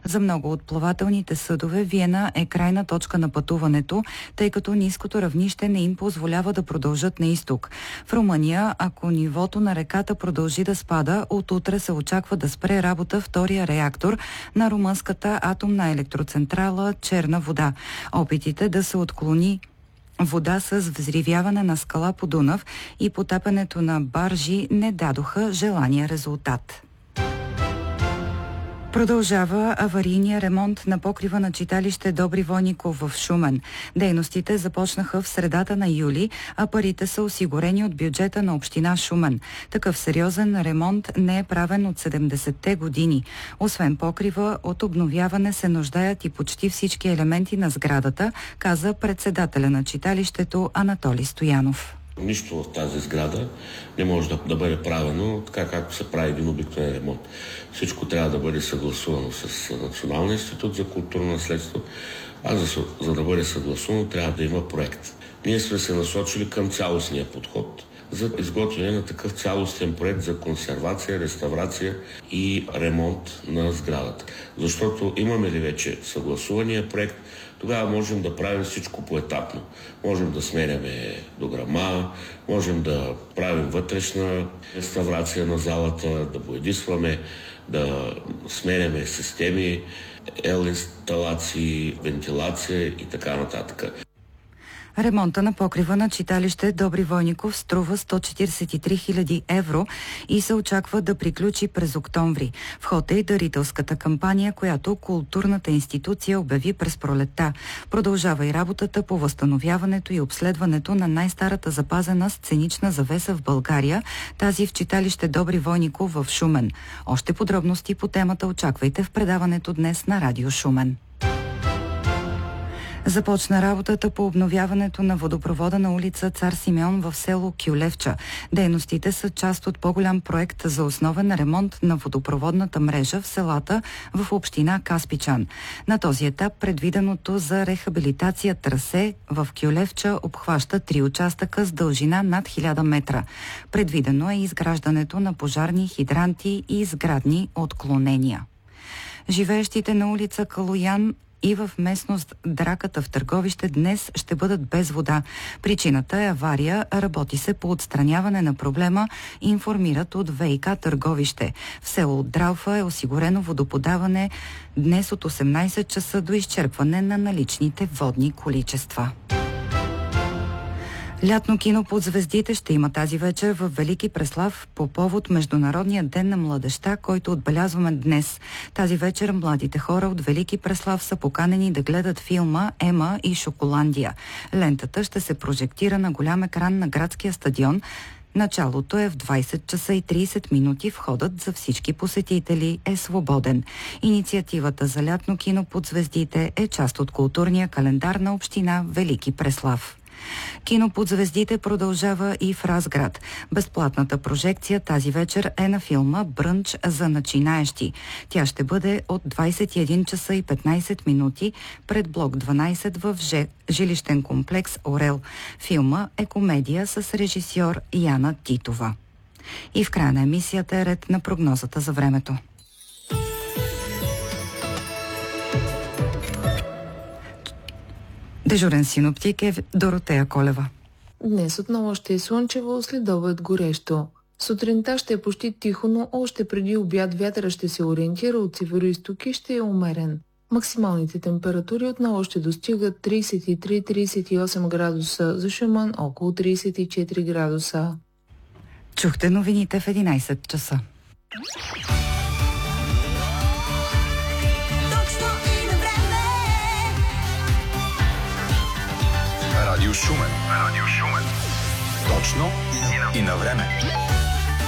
За много от плавателните съдове Виена е крайна точка на пътуването, тъй като ниското равнище не им позволява да продължат на изток. В Румъния, ако нивото на реката продължи да спада, от утре се очаква да спре работа втория реактор на румънската атомна електроцентрала Черна вода. Опитите да се отклони вода с взривяване на скала по Дунав и потапянето на баржи не дадоха желания резултат. Продължава аварийния ремонт на покрива на читалище Добри Войников в Шумен. Дейностите започнаха в средата на юли, а парите са осигурени от бюджета на община Шумен. Такъв сериозен ремонт не е правен от 70-те години. Освен покрива, от обновяване се нуждаят и почти всички елементи на сградата, каза председателя на читалището Анатолий Стоянов. Нищо в тази сграда не може да бъде правено така, както се прави един обикновен ремонт. Всичко трябва да бъде съгласувано с Националния институт за културно наследство, а за да бъде съгласувано трябва да има проект. Ние сме се насочили към цялостния подход за изготвяне на такъв цялостен проект за консервация, реставрация и ремонт на сградата. Защото имаме ли вече съгласувания проект, тогава можем да правим всичко поетапно. Можем да сменяме дограма, можем да правим вътрешна реставрация на залата, да боядисваме, да сменяме системи, инсталации, вентилация и така нататък. Ремонта на покрива на читалище Добри Войников струва 143 000 евро и се очаква да приключи през октомври. В ход е и дарителската кампания, която културната институция обяви през пролетта. Продължава и работата по възстановяването и обследването на най-старата запазена сценична завеса в България, тази в читалище Добри Войников в Шумен. Още подробности по темата очаквайте в предаването днес на Радио Шумен. Започна работата по обновяването на водопровода на улица Цар Симеон в село Кюлевча. Дейностите са част от по-голям проект за основен ремонт на водопроводната мрежа в селата в община Каспичан. На този етап предвиденото за рехабилитация трасе в Кюлевча обхваща 3 участъка с дължина над 1000 метра. Предвидено е изграждането на пожарни хидранти и сградни отклонения. Живеещите на улица Калоян и в местност Драката в Търговище днес ще бъдат без вода. Причината е авария, работи се по отстраняване на проблема, информират от ВиК Търговище. В село Дралфа е осигурено водоподаване днес от 18 часа до изчерпване на наличните водни количества. Лятно кино под звездите ще има тази вечер в Велики Преслав по повод Международния ден на младежта, който отбелязваме днес. Тази вечер младите хора от Велики Преслав са поканени да гледат филма «Ема и Шоколандия». Лентата ще се прожектира на голям екран на градския стадион. Началото е в 20 часа и 30 минути. Входът за всички посетители е свободен. Инициативата за лятно кино под звездите е част от културния календар на община Велики Преслав. Кино под звездите продължава и в Разград. Безплатната прожекция тази вечер е на филма «Брънч за начинаещи». Тя ще бъде от 21 часа и 15 минути пред блок 12 в жилищен комплекс «Орел». Филма е комедия с режисьор Яна Титова. И в края на емисията е ред на прогнозата за времето. Дежурен синоптик е Доротея Колева. Днес отново ще е слънчево, след обед горещо. Сутринта ще е почти тихо, но още преди обяд вятъра ще се ориентира от североизток и ще е умерен. Максималните температури отново ще достигат 33-38 градуса, за Шуман около 34 градуса. Чухте новините в 11 часа. Радио Шумен. Точно и на време.